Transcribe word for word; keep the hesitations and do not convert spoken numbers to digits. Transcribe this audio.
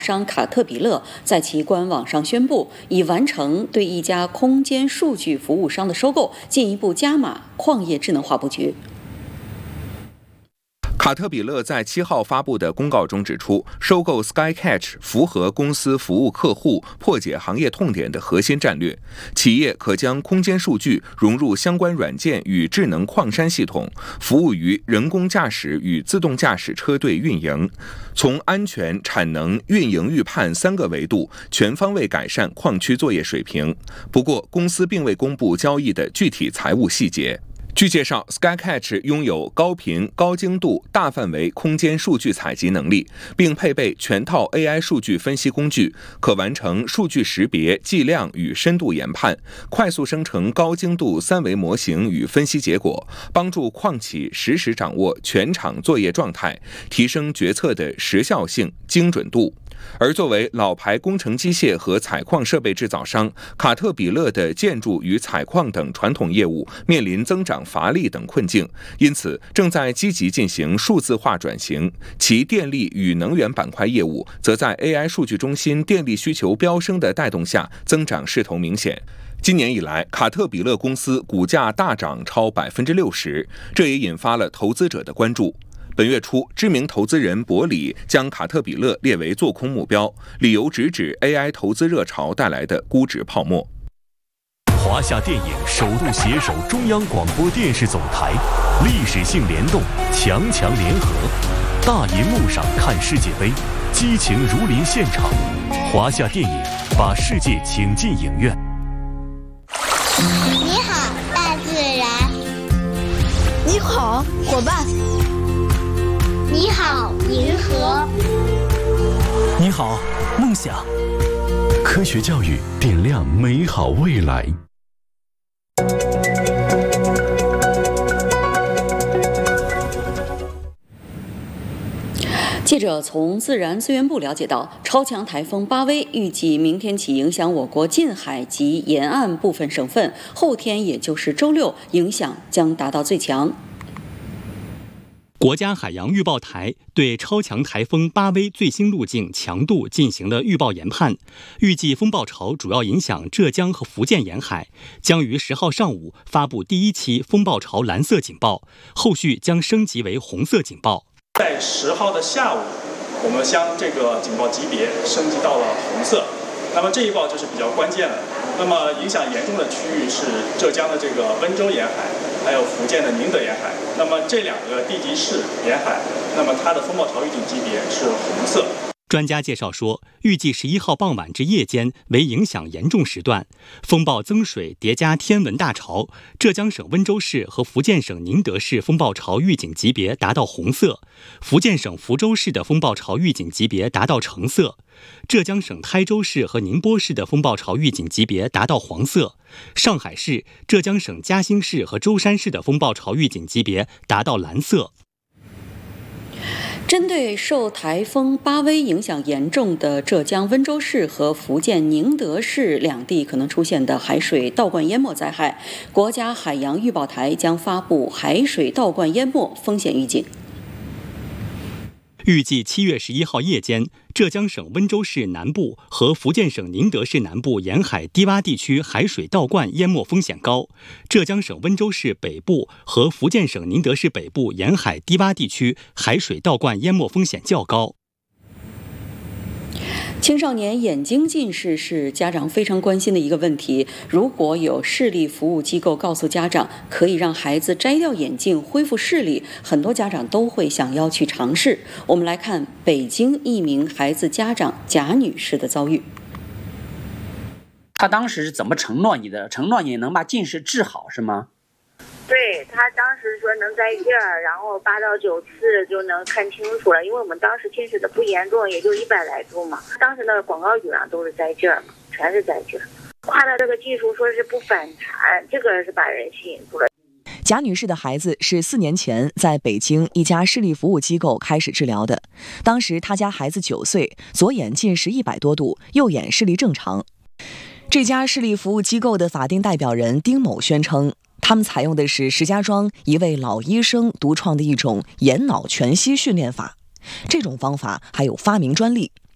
商卡特彼勒在其官网上宣布，已完成对一家空间数据服务商的收购，进一步加码矿业智能化布局。 卡特彼勒在七号发布的公告中指出，收购 Skycatch 符合公司服务客户、破解行业痛点的核心战略。企业可将空间数据融入相关软件与智能矿山系统，服务于人工驾驶与自动驾驶车队运营，从安全、产能、运营预判三个维度全方位改善矿区作业水平。不过，公司并未公布交易的具体财务细节。据介绍 ，Skycatch 拥有高频、高精度、大范围空间数据采集能力，并配备全套 A I 数据分析工具，可完成数据识别、计量与深度研判，快速生成高精度三维模型与分析结果，帮助矿企实时掌握全场作业状态，提升决策的时效性、精准度。而作为老牌工程机械和采矿设备制造商，卡特彼勒的建筑与采矿等传统业务面临增长乏力等困境，因此正在积极进行数字化转型。其电力与能源板块业务则在 A I 数据中心电力需求飙升的带动下，增长势头明显。今年以来，卡特彼勒公司股价大涨超百分之六十，这也引发了投资者的关注。本月初，知名投资人伯里将卡特彼勒列为做空目标，理由直指 A I 投资热潮带来的估值泡沫。 华夏电影首度携手中央广播电视总台，历史性联动，强强联合，大银幕上看世界杯，激情如临现场。华夏电影把世界请进影院。 你好，大自然。 你好，伙伴。 你好，银河。 你好，梦想。 科学教育点亮美好未来。 记者从自然资源部了解到，超强台风巴威预计明天起影响我国近海及沿岸部分省份，后天也就是周六影响将达到最强。 国家海洋预报台对超强台风巴威最新路径、强度进行了预报研判，预计风暴潮主要影响浙江和福建沿海，将于十号上午发布第一期风暴潮蓝色警报，后续将升级为红色警报。 在十号的下午，我们将这个警报级别升级到了红色。那么这一报就是比较关键了。那么影响严重的区域是浙江的这个温州沿海，还有福建的宁德沿海。那么这两个地级市沿海，那么它的风暴潮预警级别是红色。 专家介绍说，预计十一号傍晚至夜间为影响严重时段，风暴增水叠加天文大潮，浙江省温州市和福建省宁德市风暴潮预警级别达到红色，福建省福州市的风暴潮预警级别达到橙色，浙江省台州市和宁波市的风暴潮预警级别达到黄色，上海市、浙江省嘉兴市和舟山市的风暴潮预警级别达到蓝色。 针对受台风巴威影响严重的浙江温州市和福建宁德市两地可能出现的海水倒灌淹没灾害，国家海洋预报台将发布海水倒灌淹没风险预警。 预计七月十一号夜间，浙江省温州市南部和福建省宁德市南部沿海低洼地区海水倒灌淹没风险高；浙江省温州市北部和福建省宁德市北部沿海低洼地区海水倒灌淹没风险较高。 青少年眼睛近视是家长非常关心的一个问题。如果有视力服务机构告诉家长可以让孩子摘掉眼镜恢复视力，很多家长都会想要去尝试。我们来看北京一名孩子家长贾女士的遭遇。 他当时是怎么承诺你的？承诺你能把近视治好是吗？ 对，他当时说能摘镜儿，然后八到九次就能看清楚了，因为我们当时近视的不严重，也就一百来度嘛。当时那个广告语上都是摘镜儿嘛，全是摘镜儿。夸的这个技术说是不反弹，这个是把人吸引住了。 贾女士的孩子是四年前在北京一家视力服务机构开始治疗的，当时他家孩子九岁，左眼近视一百多度，右眼视力正常。这家视力服务机构的法定代表人丁某宣称，他们采用的是石家庄一位老医生独创的一种眼脑全息训练法，这种方法还有发明专利。